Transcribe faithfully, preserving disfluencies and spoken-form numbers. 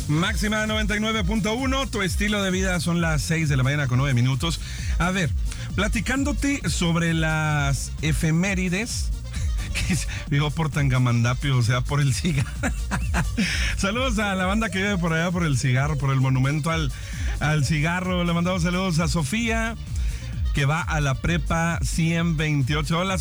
Máxima noventa y nueve punto uno, tu estilo de vida. Son las seis de la mañana con nueve minutos. A ver, platicándote sobre las efemérides. Digo por Tangamandapio, o sea, por el cigarro. Saludos a la banda que vive por allá por el cigarro, por el monumento al, al cigarro. Le mandamos saludos a Sofía, que va a la prepa ciento veintiocho. Hola,